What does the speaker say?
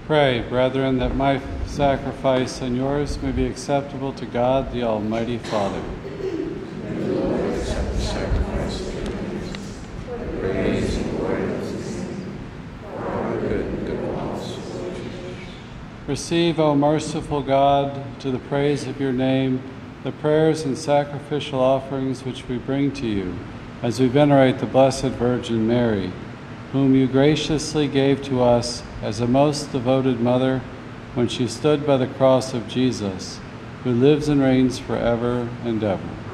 Pray, brethren, that my sacrifice and yours may be acceptable to God, the Almighty Father. Lord, accept the sacrifice of your hands. Praise and glory of his name. For our good and good of all souls. Receive, O merciful God, to the praise of your name, the prayers and sacrificial offerings which we bring to you, as we venerate the Blessed Virgin Mary, whom you graciously gave to us as a most devoted mother when she stood by the cross of Jesus, who lives and reigns forever and ever.